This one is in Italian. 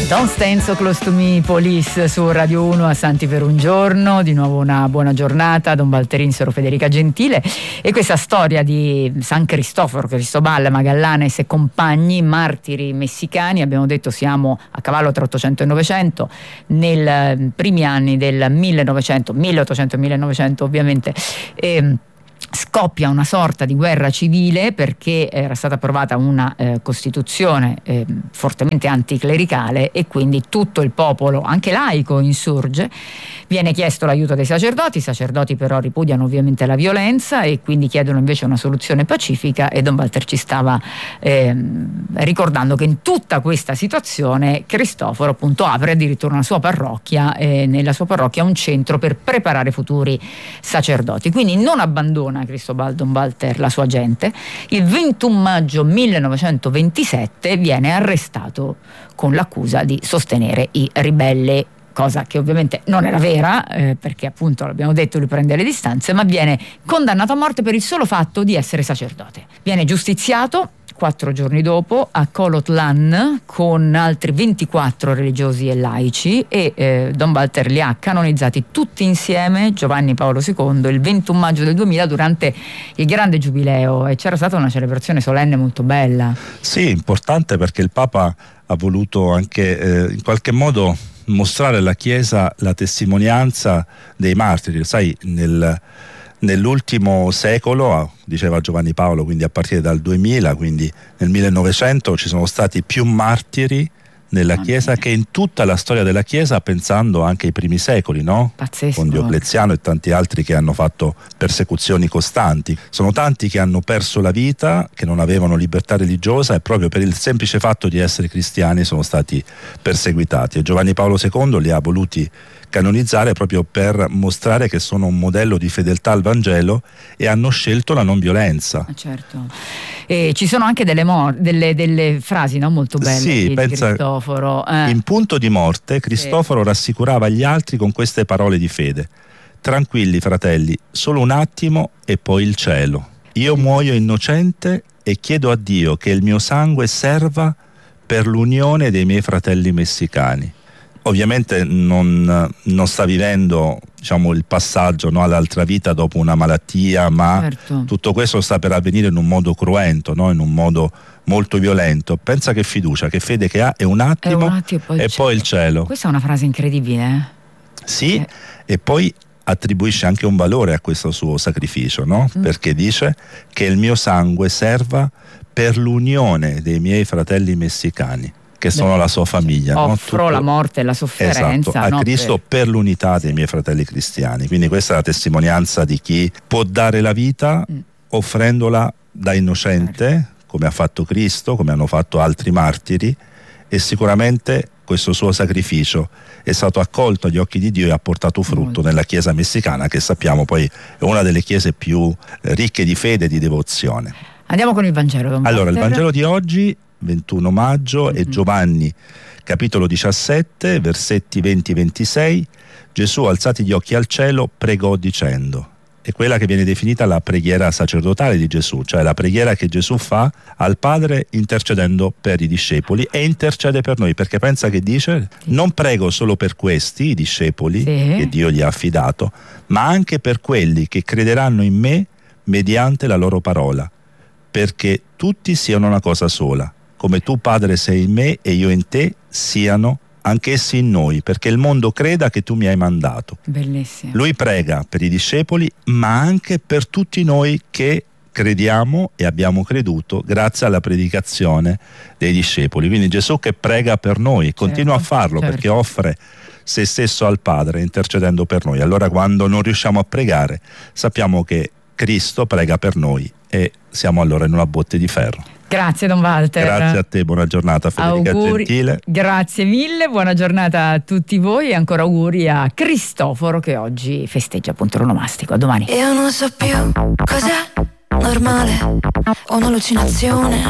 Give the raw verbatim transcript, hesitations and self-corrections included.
Don't Stand So Close To Me, Police su Radio uno a Santi per un giorno. Di nuovo una buona giornata, Don Valterin, Sero Federica Gentile, e questa storia di San Cristoforo, Cristobal, Magallanes e compagni, martiri messicani. Abbiamo detto siamo a cavallo tra ottocento e novecento, nei primi anni del millenovecento, milleottocento millenovecento ovviamente. E scoppia una sorta di guerra civile perché era stata approvata una eh, Costituzione eh, fortemente anticlericale, e quindi tutto il popolo, anche laico, insurge. Viene chiesto l'aiuto dei sacerdoti, i sacerdoti però ripudiano ovviamente la violenza e quindi chiedono invece una soluzione pacifica, e Don Walter ci stava eh, ricordando che in tutta questa situazione Cristoforo appunto apre addirittura una sua parrocchia, e nella sua parrocchia un centro per preparare futuri sacerdoti. Quindi non abbandona Cristobal Don Walter la sua gente. Il ventuno maggio millenovecentoventisette viene arrestato con l'accusa di sostenere i ribelli, cosa che ovviamente non era vera, eh, perché appunto l'abbiamo detto, lui prende le distanze, ma viene condannato a morte per il solo fatto di essere sacerdote. Viene giustiziato quattro giorni dopo a Colotlan con altri ventiquattro religiosi e laici, e eh, Don Walter li ha canonizzati tutti insieme, Giovanni Paolo secondo, il ventuno maggio del duemila durante il grande giubileo, e c'era stata una celebrazione solenne molto bella. Sì, importante, perché il Papa ha voluto anche eh, in qualche modo mostrare alla Chiesa la testimonianza dei martiri. Sai, nel Nell'ultimo secolo, diceva Giovanni Paolo, quindi a partire dal duemila, quindi nel millenovecento, ci sono stati più martiri nella Chiesa che in tutta la storia della Chiesa, pensando anche ai primi secoli, no? Pazzesco. Con Diocleziano e tanti altri che hanno fatto persecuzioni costanti. Sono tanti che hanno perso la vita, che non avevano libertà religiosa, e proprio per il semplice fatto di essere cristiani sono stati perseguitati, e Giovanni Paolo secondo li ha voluti canonizzare proprio per mostrare che sono un modello di fedeltà al Vangelo, e hanno scelto la non violenza. Ah, certo. E ci sono anche delle, mor- delle, delle frasi, no, molto belle, sì, di pensa, Cristoforo. Eh. In punto di morte Cristoforo sì. rassicurava gli altri con queste parole di fede: tranquilli fratelli, solo un attimo e poi il cielo. Io muoio innocente e chiedo a Dio che il mio sangue serva per l'unione dei miei fratelli messicani. Ovviamente non, non sta vivendo, diciamo, il passaggio, no, all'altra vita dopo una malattia, ma certo. Tutto questo sta per avvenire in un modo cruento, no, in un modo molto violento. Pensa che fiducia, che fede che ha, è un attimo, è un attimo poi e poi il cielo. Questa è una frase incredibile, eh? Sì, eh. E poi attribuisce anche un valore a questo suo sacrificio, no? Mm. Perché dice che il mio sangue serva per l'unione dei miei fratelli messicani, che sono Beh, la sua famiglia. Offro no? la morte e la sofferenza, esatto, a no? Cristo per, per l'unità dei miei fratelli cristiani. Quindi questa è la testimonianza di chi può dare la vita mm. offrendola da innocente, certo. come ha fatto Cristo, come hanno fatto altri martiri, e sicuramente questo suo sacrificio è stato accolto agli occhi di Dio e ha portato frutto Molto. nella Chiesa messicana, che sappiamo poi è una delle chiese più ricche di fede e di devozione. Andiamo con il Vangelo, Don Allora, Walter. il Vangelo di oggi, ventuno maggio, mm-hmm. è Giovanni capitolo diciassette, versetti venti ventisei. Gesù, alzati gli occhi al cielo, pregò dicendo: è quella che viene definita la preghiera sacerdotale di Gesù, cioè la preghiera che Gesù fa al Padre intercedendo per i discepoli, e intercede per noi, perché pensa che dice: non prego solo per questi, i discepoli, sì. che Dio gli ha affidato, ma anche per quelli che crederanno in me mediante la loro parola, perché tutti siano una cosa sola, come tu Padre sei in me e io in te, siano anch'essi in noi, perché il mondo creda che tu mi hai mandato. Bellissimo. Lui prega per i discepoli, ma anche per tutti noi che crediamo e abbiamo creduto grazie alla predicazione dei discepoli. Quindi Gesù che prega per noi, certo, continua a farlo, certo. perché offre se stesso al Padre intercedendo per noi. Allora, quando non riusciamo a pregare, sappiamo che Cristo prega per noi, e siamo allora in una botte di ferro. Grazie Don Walter. Grazie a te, buona giornata Federica auguri, Gentile. Grazie mille, buona giornata a tutti voi, e ancora auguri a Cristoforo che oggi festeggia appunto l'onomastico. A domani. Io non so più cos'è normale o un'allucinazione.